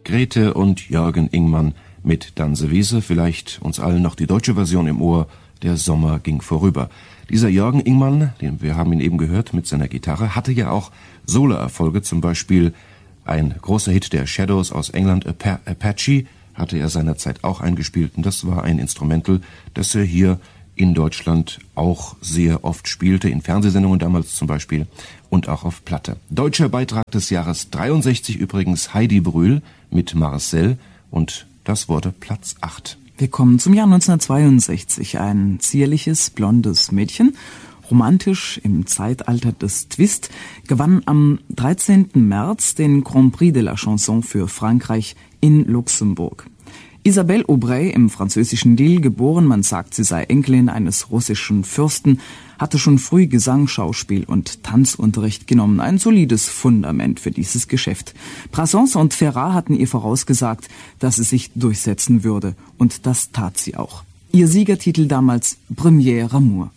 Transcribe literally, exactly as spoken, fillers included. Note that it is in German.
Grete und Jürgen Ingmann mit Danse Wiese, vielleicht uns allen noch die deutsche Version im Ohr, Der Sommer ging vorüber. Dieser Jürgen Ingmann, den wir haben ihn eben gehört mit seiner Gitarre, hatte ja auch Soloerfolge, zum Beispiel ein großer Hit der Shadows aus England, Apa- Apache, hatte er seinerzeit auch eingespielt, und das war ein Instrumental, das er hier in Deutschland auch sehr oft spielte, in Fernsehsendungen damals zum Beispiel und auch auf Platte. Deutscher Beitrag des Jahres dreiundsechzig übrigens Heidi Brühl mit Marcel, und das wurde Platz acht. Wir kommen zum Jahr neunzehnhundertzweiundsechzig. Ein zierliches, blondes Mädchen, romantisch im Zeitalter des Twist, gewann am dreizehnten März den Grand Prix de la Chanson für Frankreich in Luxemburg. Isabelle Aubray, im französischen Lille geboren, man sagt, sie sei Enkelin eines russischen Fürsten, hatte schon früh Gesang, Schauspiel und Tanzunterricht genommen. Ein solides Fundament für dieses Geschäft. Brassens und Ferrat hatten ihr vorausgesagt, dass sie sich durchsetzen würde. Und das tat sie auch. Ihr Siegertitel damals, Première Amour.